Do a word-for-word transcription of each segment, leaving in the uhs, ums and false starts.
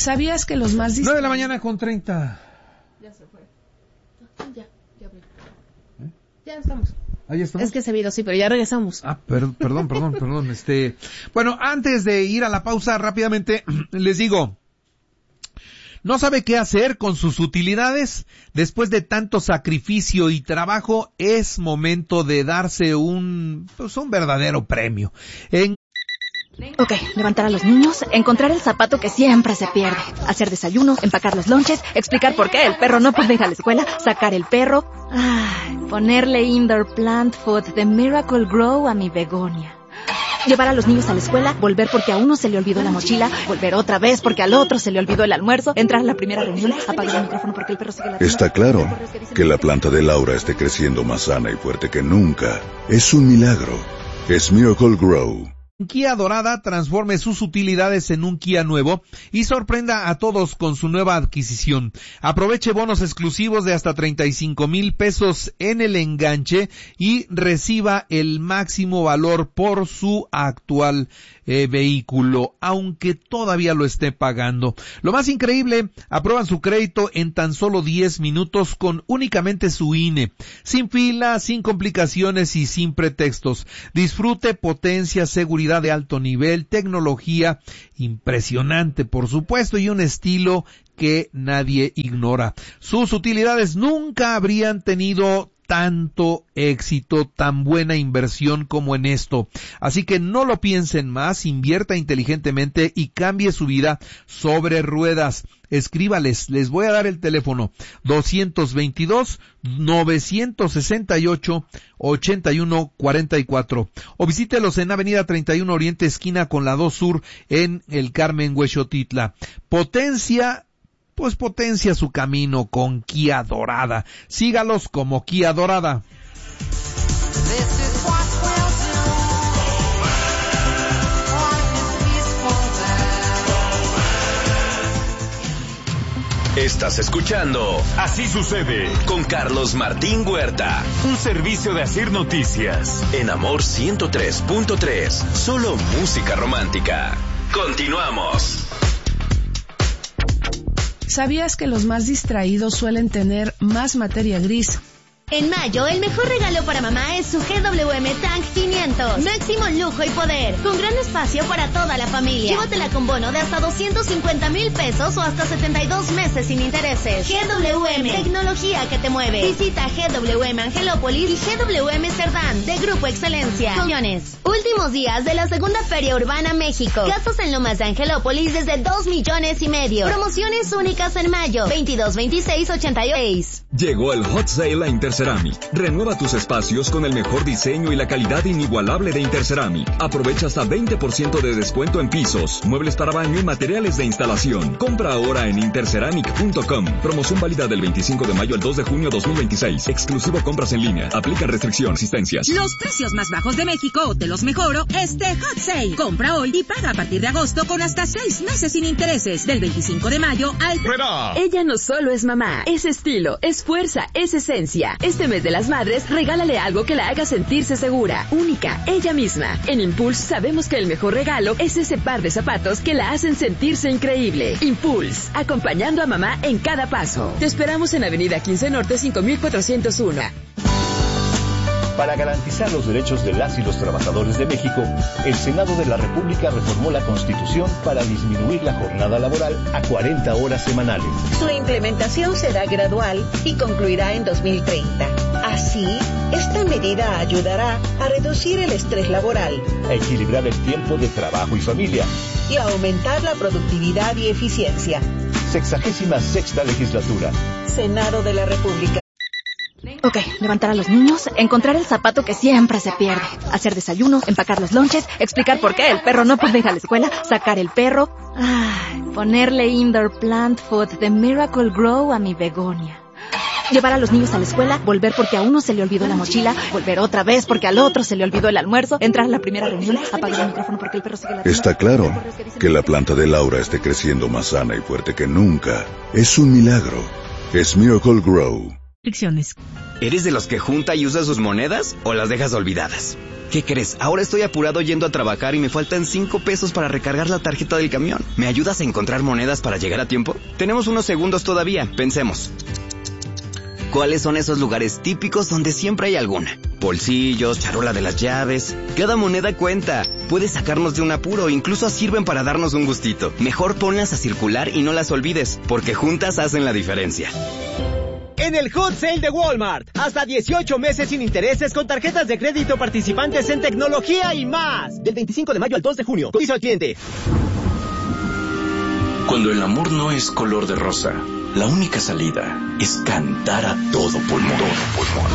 ¿Sabías que los más... nueve de la mañana con treinta. Ya se fue. Ya, ya abrí. ¿Eh? Ya estamos. Ahí estamos. Es que se vino, sí, pero ya regresamos. Ah, per- perdón, perdón, perdón. Este, bueno, antes de ir a la pausa, rápidamente, les digo, ¿no sabe qué hacer con sus utilidades? Después de tanto sacrificio y trabajo, es momento de darse un, pues un verdadero premio. En Ok, levantar a los niños, encontrar el zapato que siempre se pierde, hacer desayuno, empacar los lonches, explicar por qué el perro no puede ir a la escuela, sacar el perro, ay, ponerle Indoor Plant Food de Miracle Grow a mi begonia. Llevar a los niños a la escuela, volver porque a uno se le olvidó la mochila, volver otra vez porque al otro se le olvidó el almuerzo, entrar a la primera reunión, apagar el micrófono porque el perro sigue ladrando. Está claro que la planta de Laura esté creciendo más sana y fuerte que nunca. Es un milagro. Es Miracle Grow. Kia Dorada transforme sus utilidades en un Kia nuevo y sorprenda a todos con su nueva adquisición. Aproveche bonos exclusivos de hasta treinta y cinco mil pesos en el enganche y reciba el máximo valor por su actual eh, vehículo, aunque todavía lo esté pagando. Lo más increíble, aprueban su crédito en tan solo diez minutos con únicamente su I N E, sin fila, sin complicaciones y sin pretextos. Disfrute potencia, seguridad de alto nivel, tecnología impresionante, por supuesto, y un estilo que nadie ignora. Sus utilidades nunca habrían tenido tanto éxito, tan buena inversión como en esto. Así que no lo piensen más, invierta inteligentemente y cambie su vida sobre ruedas. Escríbales, les voy a dar el teléfono dos veintidós, novecientos sesenta y ocho, ochenta y uno cuarenta y cuatro o visítelos en Avenida treinta y uno Oriente, esquina con la dos Sur en el Carmen, Huexotitla. Potencia Pues potencia su camino con Kia Dorada. Sígalos como Kia Dorada. Estás escuchando Así Sucede con Carlos Martín Huerta. Un servicio de Asir Noticias. En Amor ciento tres punto tres. Solo música romántica. Continuamos. ¿Sabías que los más distraídos suelen tener más materia gris? En mayo, el mejor regalo para mamá es su G W M Tank quinientos. Máximo lujo y poder, con gran espacio para toda la familia. Llévatela con bono de hasta doscientos cincuenta mil pesos o hasta setenta y dos meses sin intereses. G W M, tecnología que te mueve. Visita G W M Angelópolis y G W M Cerdán, de Grupo Excelencia. Opciones. Últimos días de la segunda Feria Urbana México. Gastos en Lomas de Angelópolis desde dos millones y medio. Promociones únicas en mayo. veintidós, veintiséis, ochenta y seis. Llegó el Hot Sale a Interceramic. Renueva tus espacios con el mejor diseño y la calidad inigualable de Interceramic. Aprovecha hasta veinte por ciento de descuento en pisos, muebles para baño y materiales de instalación. Compra ahora en interceramic punto com. Promoción válida del veinticinco de mayo al dos de junio dos mil veintiséis. Exclusivo compras en línea. Aplica restricción, asistencias. Los precios más bajos de México te los mejoro este Hot Sale. Compra hoy y paga a partir de agosto con hasta seis meses sin intereses. Del veinticinco de mayo al... ¡Fuera! Ella no solo es mamá, es estilo, es fuerza, es esencia. Este mes de las madres, regálale algo que la haga sentirse segura, única, ella misma. En Impulse sabemos que el mejor regalo es ese par de zapatos que la hacen sentirse increíble. Impulse, acompañando a mamá en cada paso. Te esperamos en Avenida quince Norte cinco mil cuatrocientos uno. Para garantizar los derechos de las y los trabajadores de México, el Senado de la República reformó la Constitución para disminuir la jornada laboral a cuarenta horas semanales. Su implementación será gradual y concluirá en dos mil treinta. Así, esta medida ayudará a reducir el estrés laboral, a equilibrar el tiempo de trabajo y familia y a aumentar la productividad y eficiencia. Sexagésima sexta legislatura. Senado de la República. Ok, levantar a los niños, encontrar el zapato que siempre se pierde, hacer desayuno, empacar los lonches, explicar por qué el perro no puede ir a la escuela, sacar el perro, ay, ponerle Indoor Plant Food de Miracle Grow a mi begonia. Llevar a los niños a la escuela, volver porque a uno se le olvidó la mochila, volver otra vez porque al otro se le olvidó el almuerzo, entrar a la primera reunión, apagar el micrófono porque el perro sigue ladrando. Está claro que la planta de Laura esté creciendo más sana y fuerte que nunca. Es un milagro. Es Miracle Grow. Restricciones. ¿Eres de los que junta y usa sus monedas o las dejas olvidadas? ¿Qué crees? Ahora estoy apurado yendo a trabajar y me faltan cinco pesos para recargar la tarjeta del camión. ¿Me ayudas a encontrar monedas para llegar a tiempo? Tenemos unos segundos todavía. Pensemos. ¿Cuáles son esos lugares típicos donde siempre hay alguna? Bolsillos, charola de las llaves. Cada moneda cuenta. Puede sacarnos de un apuro, incluso sirven para darnos un gustito. Mejor ponlas a circular y no las olvides, porque juntas hacen la diferencia. En el Hot Sale de Walmart, hasta dieciocho meses sin intereses con tarjetas de crédito participantes en tecnología y más. Del veinticinco de mayo al dos de junio. Cotiza al cliente. Cuando el amor no es color de rosa, la única salida es cantar a todo pulmón. Todo pulmón.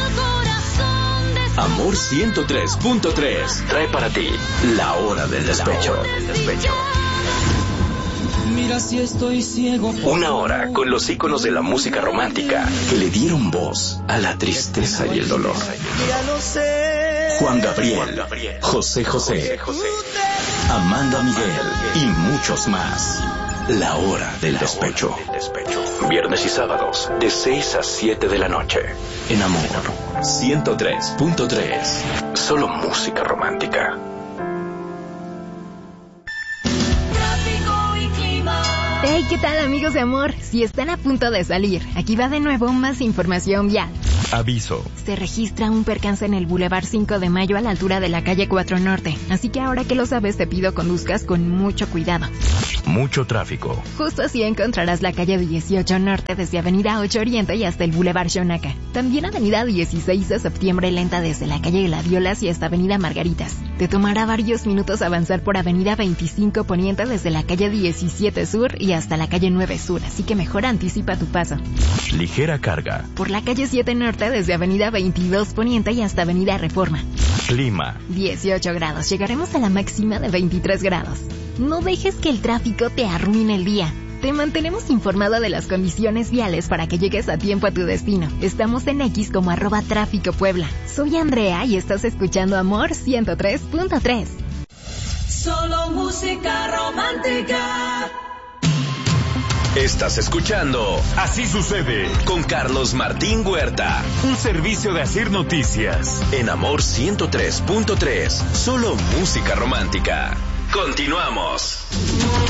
Amor ciento tres punto tres trae para ti La Hora del Despecho. Mira si estoy ciego. Una hora con los íconos de la música romántica que le dieron voz a la tristeza y el dolor. Juan Gabriel, José José, Amanda Miguel y muchos más. La Hora del Despecho. Viernes y sábados de seis a siete de la noche. En Amor ciento tres punto tres. Solo música romántica. Hey, ¿qué tal, amigos de Amor? Si están a punto de salir, aquí va de nuevo más información vial. Aviso. Se registra un percance en el Boulevard cinco de Mayo a la altura de la calle cuatro Norte. Así que ahora que lo sabes, te pido conduzcas con mucho cuidado. Mucho tráfico. Justo así encontrarás la calle dieciocho Norte desde Avenida ocho Oriente y hasta el Boulevard Xonaca. También Avenida dieciséis de Septiembre lenta desde la calle Gladiolas y hasta Avenida Margaritas. Te tomará varios minutos avanzar por Avenida veinticinco Poniente desde la calle diecisiete Sur y hasta la calle nueve Sur, así que mejor anticipa tu paso. Ligera carga. Por la calle siete Norte desde Avenida veintidós Poniente y hasta Avenida Reforma. Clima. dieciocho grados. Llegaremos a la máxima de veintitrés grados. No dejes que el tráfico te arruine el día. Te mantenemos informado de las condiciones viales para que llegues a tiempo a tu destino. Estamos en X como arroba Tráfico Puebla. Soy Andrea y estás escuchando Amor ciento tres punto tres. Solo música romántica. Estás escuchando Así Sucede con Carlos Martín Huerta, un servicio de Asir Noticias en Amor ciento tres punto tres, solo música romántica. Continuamos.